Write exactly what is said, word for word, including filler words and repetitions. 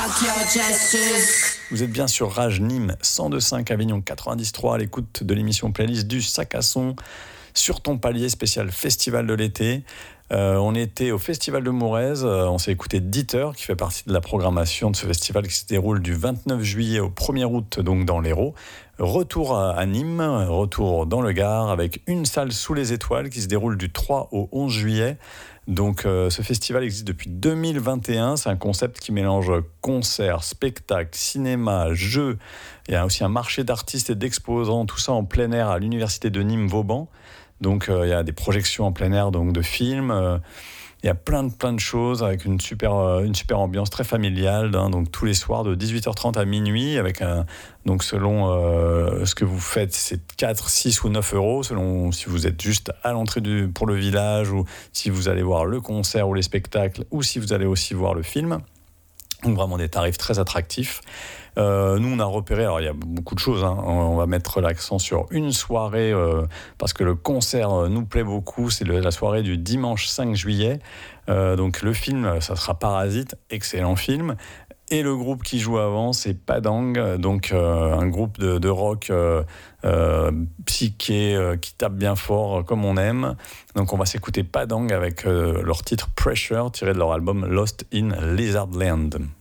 Vous êtes bien sur Rage Nîmes cent deux virgule cinq, Avignon quatre-vingt-dix virgule trois, à l'écoute de l'émission playlist du Sac à Son sur ton palier spécial Festival de l'été. Euh, on était au Festival de Mourez, euh, on s'est écouté Dieter qui fait partie de la programmation de ce festival qui se déroule du vingt-neuf juillet au premier août, donc dans l'Hérault. Retour à, à Nîmes, retour dans le Gard avec une salle sous les étoiles qui se déroule du trois au onze juillet. Donc euh, ce festival existe depuis deux mille vingt et un, c'est un concept qui mélange concerts, spectacles, cinéma, jeux. Il y a aussi un marché d'artistes et d'exposants, tout ça en plein air à l'université de Nîmes-Vauban. Donc euh, il y a des projections en plein air donc, de films, euh, il y a plein de, plein de choses avec une super, euh, une super ambiance très familiale, hein, donc tous les soirs de dix-huit heures trente à minuit, avec un, donc selon euh, ce que vous faites, c'est quatre, six ou neuf euros, selon si vous êtes juste à l'entrée du, pour le village, ou si vous allez voir le concert ou les spectacles, ou si vous allez aussi voir le film. Donc vraiment des tarifs très attractifs. Euh, nous, on a repéré, alors il y a beaucoup de choses, hein. On va mettre l'accent sur une soirée, euh, parce que le concert euh, nous plaît beaucoup, c'est le, la soirée du dimanche cinq juillet. Euh, donc le film, ça sera Parasite, excellent film. Et le groupe qui joue avant, c'est Padang, donc euh, un groupe de, de rock euh, euh, psyché euh, qui tape bien fort euh, comme on aime. Donc on va s'écouter Padang avec euh, leur titre Pressure, tiré de leur album Lost in Lizardland.